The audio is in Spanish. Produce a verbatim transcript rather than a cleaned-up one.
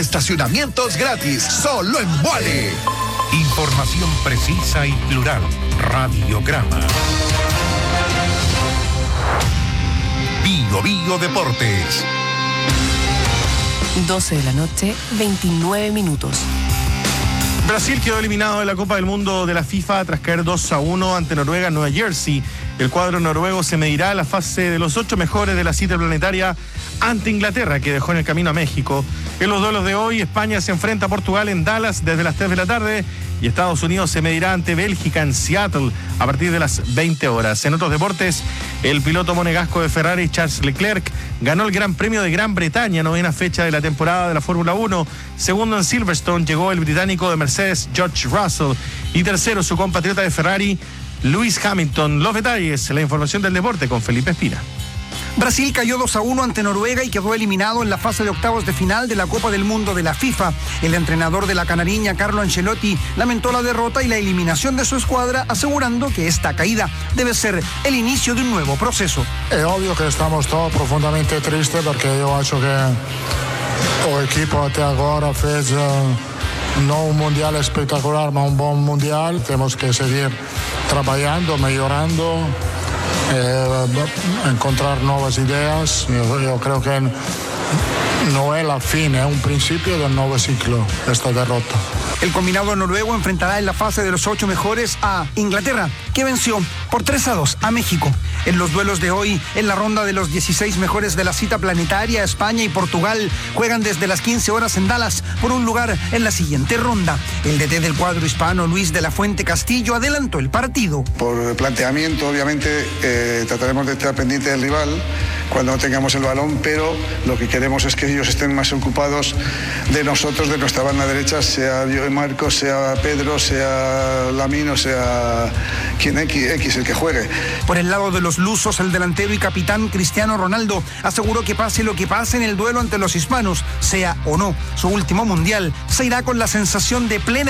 Estacionamientos gratis, solo en Vuale. Información precisa y plural. Radiograma. Bio Bio Deportes. doce de la noche, veintinueve minutos. Brasil quedó eliminado de la Copa del Mundo de la FIFA tras caer dos a uno ante Noruega en Nueva Jersey. El cuadro noruego se medirá a la fase de los ocho mejores de la cita planetaria ante Inglaterra, que dejó en el camino a México. En los duelos de hoy, España se enfrenta a Portugal en Dallas desde las tres de la tarde y Estados Unidos se medirá ante Bélgica en Seattle a partir de las veinte horas. En otros deportes, el piloto monegasco de Ferrari, Charles Leclerc, ganó el Gran Premio de Gran Bretaña, novena fecha de la temporada de la Fórmula uno. Segundo en Silverstone llegó el británico de Mercedes, George Russell. Y tercero, su compatriota de Ferrari, Lewis Hamilton. Los detalles, la información del deporte con Felipe Espina. Brasil cayó dos a uno ante Noruega y quedó eliminado en la fase de octavos de final de la Copa del Mundo de la FIFA. El entrenador de la canariña, Carlo Ancelotti, lamentó la derrota y la eliminación de su escuadra, asegurando que esta caída debe ser el inicio de un nuevo proceso. Es obvio que estamos todos profundamente tristes porque yo acho que el equipo hasta ahora fez no un mundial espectacular, pero un buen mundial. Tenemos que seguir trabajando, mejorando. Eh, encontrar nuevas ideas. Yo, yo creo que no es la fin, es un principio del nuevo ciclo esta derrota. El combinado noruego enfrentará en la fase de los ocho mejores a Inglaterra, que venció por tres a dos a México. En los duelos de hoy, en la ronda de los dieciséis mejores de la cita planetaria, España y Portugal juegan desde las quince horas en Dallas por un lugar en la siguiente ronda. El D T del cuadro hispano, Luis de la Fuente Castillo, adelantó el partido. Por planteamiento, obviamente, eh, trataremos de estar pendiente del rival cuando no tengamos el balón, pero lo que queremos es que ellos estén más ocupados de nosotros, de nuestra banda derecha, sea yo y Marcos, sea Pedro, sea Lamino, sea quien X, X el que juegue. Por el lado de los lusos, el delantero y capitán Cristiano Ronaldo aseguró que pase lo que pase en el duelo ante los hispanos, sea o no su último mundial, se irá con la sensación de plena